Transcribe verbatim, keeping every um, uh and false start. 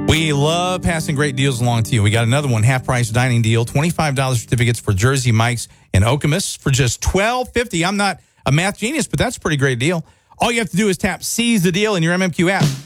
We love passing great deals along to you. We got another one, half-price dining deal, twenty-five dollars certificates for Jersey Mike's in Okemos for just twelve fifty. I'm not a math genius, but that's a pretty great deal. All you have to do is tap Seize the Deal in your M M Q app.